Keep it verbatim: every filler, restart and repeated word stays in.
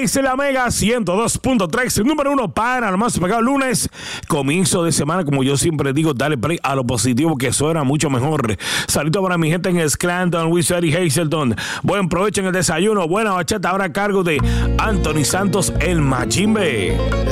Hayes en la Mega ciento dos punto tres, número uno para lo más pegado lunes, comienzo de semana. Como yo siempre digo, dale play a lo positivo que suena mucho mejor. Saludos para mi gente en Scranton, Wizard y Hazleton. Buen provecho en el desayuno. Buena bachata ahora a cargo de Anthony Santos, el Machimbe.